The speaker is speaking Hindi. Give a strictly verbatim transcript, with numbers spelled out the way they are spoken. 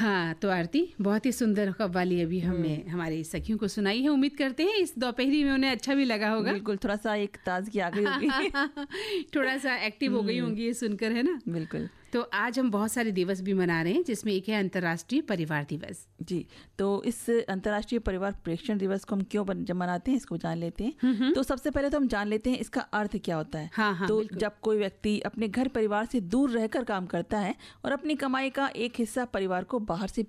हाँ, तो आरती बहुत ही सुंदर कव्वाली अभी हमने हमारी सखियों को सुनाई है। उम्मीद करते हैं इस दोपहरी में उन्हें अच्छा भी लगा होगा। बिल्कुल, थोड़ा सा एक ताजगी आ गई होगी। थोड़ा सा एक्टिव हो गई होंगी ये सुनकर, है ना? बिल्कुल। तो आज हम बहुत सारे दिवस भी मना रहे हैं, जिसमें एक है अंतर्राष्ट्रीय परिवार दिवस। जी, तो इस अंतर्राष्ट्रीय परिवार प्रेक्षण दिवस को हम क्यों मनाते हैं, इसको जान लेते हैं। तो सबसे पहले तो हम जान लेते हैं इसका अर्थ क्या होता है। हाँ, हाँ, तो जब कोई व्यक्ति अपने घर परिवार से दूर रहकर काम करता है और अपनी कमाई का एक हिस्सा परिवार को बाहर से